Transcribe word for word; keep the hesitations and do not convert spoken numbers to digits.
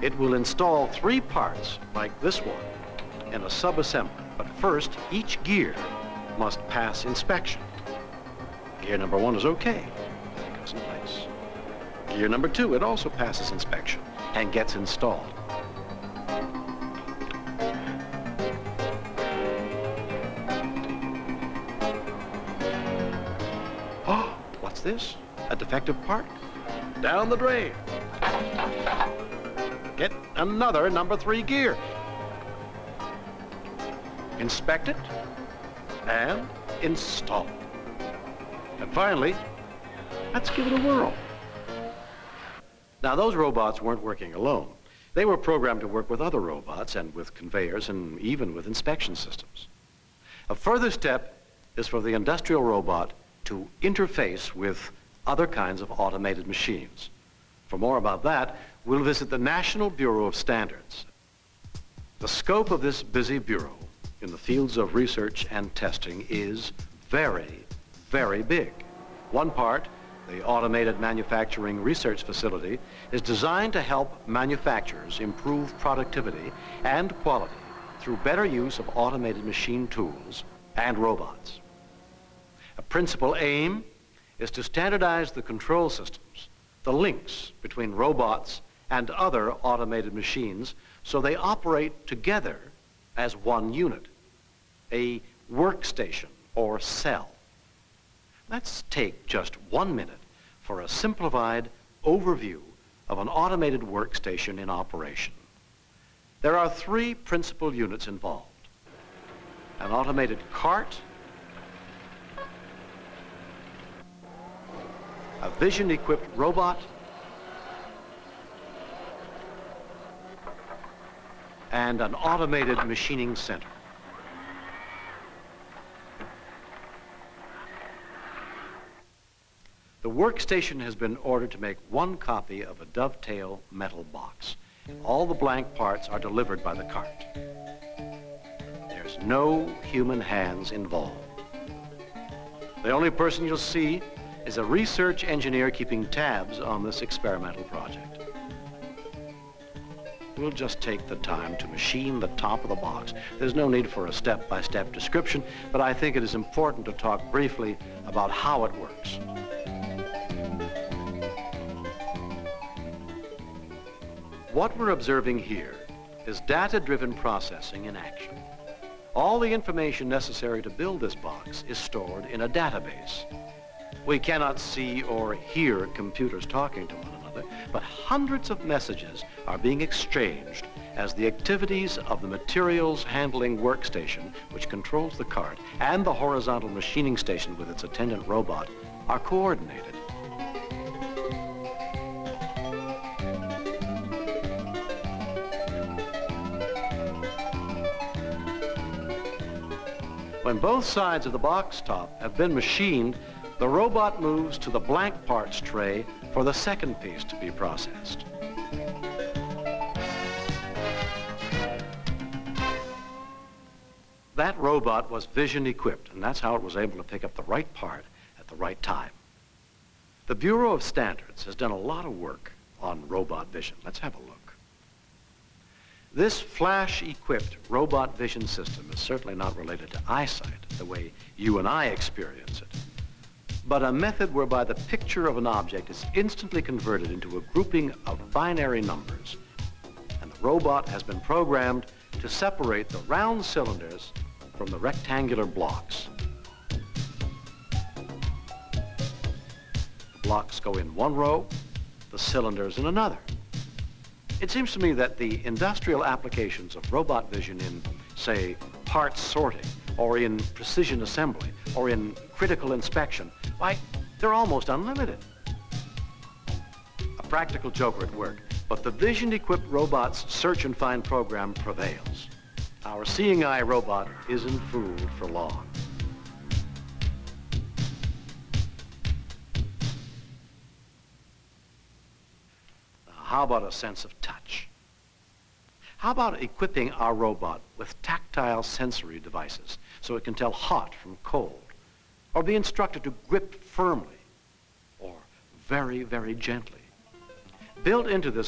It will install three parts like this one in a sub-assembly. But first, each gear must pass inspection. Gear number one is okay, it goes in place. Gear number two, it also passes inspection and gets installed. Oh, what's this? A defective part? Down the drain. Get another number three gear. Inspect it and install it. And finally, let's give it a whirl. Now, those robots weren't working alone. They were programmed to work with other robots and with conveyors and even with inspection systems. A further step is for the industrial robot to interface with other kinds of automated machines. For more about that, we'll visit the National Bureau of Standards. The scope of this busy bureau in the fields of research and testing is very, very big. One part, the Automated Manufacturing Research Facility, is designed to help manufacturers improve productivity and quality through better use of automated machine tools and robots. A principal aim is to standardize the control systems, the links between robots and other automated machines, so they operate together as one unit, a workstation or cell. Let's take just one minute for a simplified overview of an automated workstation in operation. There are three principal units involved: an automated cart, a vision-equipped robot, and an automated machining center. The workstation has been ordered to make one copy of a dovetail metal box. All the blank parts are delivered by the cart. There's no human hands involved. The only person you'll see is a research engineer keeping tabs on this experimental project. We'll just take the time to machine the top of the box. There's no need for a step-by-step description, but I think it is important to talk briefly about how it works. What we're observing here is data-driven processing in action. All the information necessary to build this box is stored in a database. We cannot see or hear computers talking to one another, but hundreds of messages are being exchanged as the activities of the materials handling workstation, which controls the cart, and the horizontal machining station with its attendant robot are coordinated. When both sides of the box top have been machined, the robot moves to the blank parts tray for the second piece to be processed. That robot was vision equipped, and that's how it was able to pick up the right part at the right time. The Bureau of Standards has done a lot of work on robot vision. Let's have a look. This flash-equipped robot vision system is certainly not related to eyesight, the way you and I experience it, but a method whereby the picture of an object is instantly converted into a grouping of binary numbers, and the robot has been programmed to separate the round cylinders from the rectangular blocks. The blocks go in one row, the cylinders in another. It seems to me that the industrial applications of robot vision in, say, parts sorting, or in precision assembly, or in critical inspection, why, they're almost unlimited. A practical joker at work, but the vision-equipped robot's search and find program prevails. Our seeing eye robot isn't fooled for long. How about a sense of touch? How about equipping our robot with tactile sensory devices so it can tell hot from cold, or be instructed to grip firmly or very, very gently? Built into this